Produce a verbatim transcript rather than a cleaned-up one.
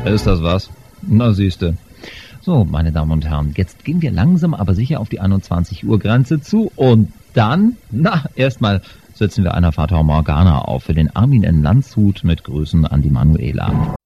Ist das was? Na siehste. So, meine Damen und Herren, jetzt gehen wir langsam aber sicher auf die einundzwanzig Uhr Grenze zu und dann, na, erstmal setzen wir einer Fata Morgana auf für den Armin in Landshut mit Grüßen an die Manuela.